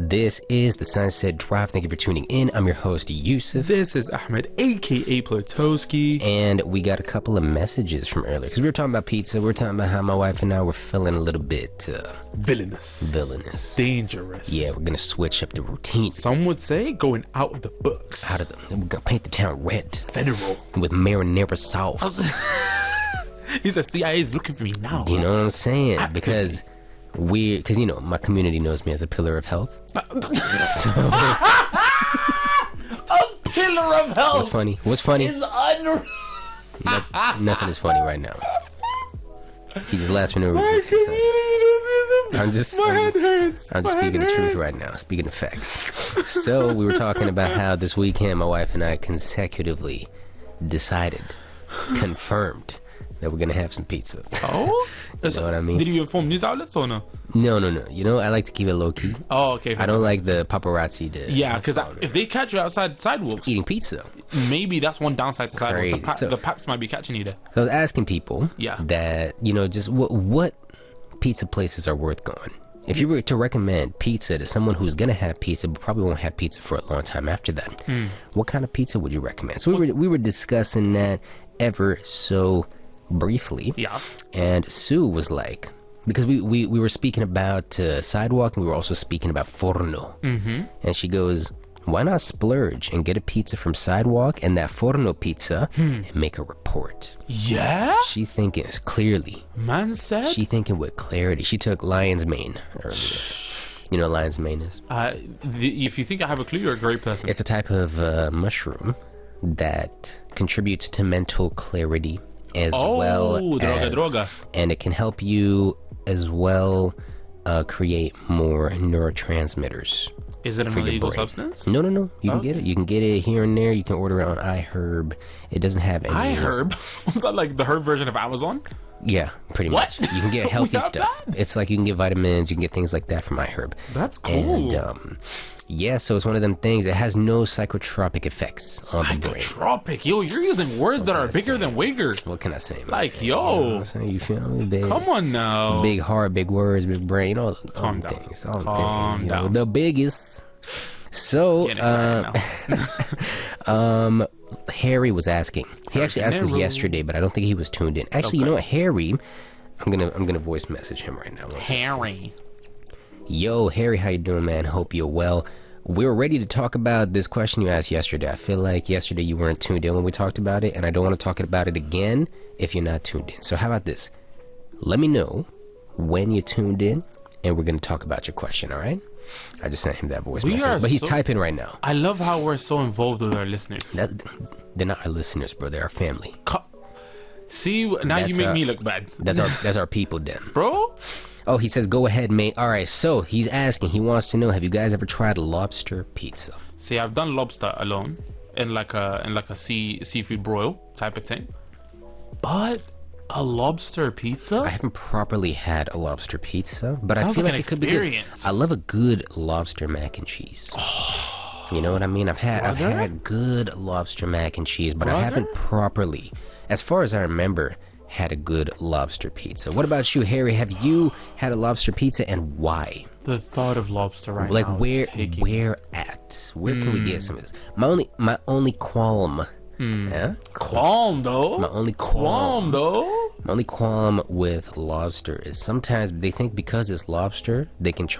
This is the Sunset Drive. Thank you for tuning in. I'm your host, Yusuf. This is Ahmed, aka Platoski. And we got a couple of messages from earlier, because we were talking about pizza. We were talking about how my wife and I were feeling a little bit... Villainous. Dangerous. Yeah, we're going to switch up the routine. Some would say going out of the books. We're going to paint the town red. Federal. With marinara sauce. He said, CIA's looking for me now. You know what I'm saying? Because... because you know, my community knows me as a pillar of health. A pillar of health. What's funny? What's funny? Is unreal. Nothing is funny right now. He just laughs for no reason sometimes. I'm just speaking the truth right now. Speaking of facts. So we were talking about how this weekend my wife and I consecutively confirmed that we're gonna have some pizza. Oh? You know what I mean? Did you inform news outlets or no? No. You know, I like to keep it low key. Oh, okay. I don't like the paparazzi Yeah, because if they catch you outside sidewalks eating pizza, maybe that's one downside to sidewalks. The Paps might be catching you there. So I was asking people that, you know, just what pizza places are worth going. If you were to recommend pizza to someone who's going to have pizza but probably won't have pizza for a long time after that, what kind of pizza would you recommend? So we were discussing that ever so briefly. Yes. And Sue was like, because we were speaking about sidewalk and we were also speaking about forno. And she goes, why not splurge and get a pizza from sidewalk and that forno pizza and make a report? Yeah? She thinking clearly. Man said? She thinking with clarity. She took lion's mane earlier. You know what lion's mane is? If you think I have a clue, you're a great person. It's a type of mushroom that contributes to mental clarity as droga. And it can help you as well create more neurotransmitters. Is it an illegal substance? No. You can get it. You can get it here and there. You can order it on iHerb. It doesn't have any... iHerb? Was that like the herb version of Amazon? Yeah, pretty much. You can get healthy stuff. It's like you can get vitamins, you can get things like that from iHerb. That's cool. And yeah, so it's one of them things. It has no psychotropic effects on the brain. Psychotropic? Yo, you're using words that are bigger than Wigger. What can I say? Like, yo. You know what I'm saying? You feel me? Big, come on now. Big heart, big words, big brain, all Calm the down. things. Calm down. The biggest. So, Harry was asking. He actually asked this yesterday, but I don't think he was tuned in. Actually, you know what, Harry? I'm gonna voice message him right now. Harry. Yo, Harry, how you doing, man? Hope you're well. We're ready to talk about this question you asked yesterday. I feel like yesterday you weren't tuned in when we talked about it, and I don't want to talk about it again if you're not tuned in. So how about this? Let me know when you tuned in, and we're going to talk about your question, all right? I just sent him that voice message, but he's typing right now. I love how we're so involved with our listeners. They're not our listeners, bro. They're our family. See, now you make me look bad. That's our people, then. Bro? Oh, he says, go ahead, mate. All right, so he's asking, he wants to know, have you guys ever tried lobster pizza? See, I've done lobster alone in like a seafood broil type of thing. But a lobster pizza? I haven't properly had a lobster pizza, but Sounds I feel like it could be good. I love a good lobster mac and cheese. You know what I mean? I've had good lobster mac and cheese, but I haven't properly, as far as I remember, had a good lobster pizza. What about you, Harry? Have you had a lobster pizza, and why? The thought of lobster now. Where can we get some of this? My only qualm. Qualm though. My only qualm with lobster is sometimes they think because it's lobster they can